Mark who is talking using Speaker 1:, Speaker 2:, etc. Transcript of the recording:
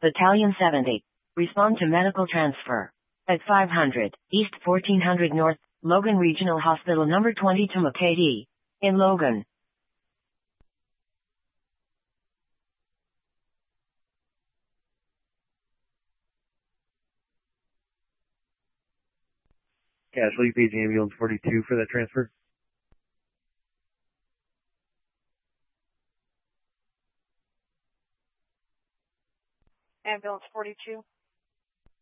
Speaker 1: Battalion 70. Respond to medical transfer. At 500, East 1400 North, Logan Regional Hospital number 20 to McKay in Logan.
Speaker 2: Casualty paging ambulance 42 for that transfer.
Speaker 3: Ambulance 42.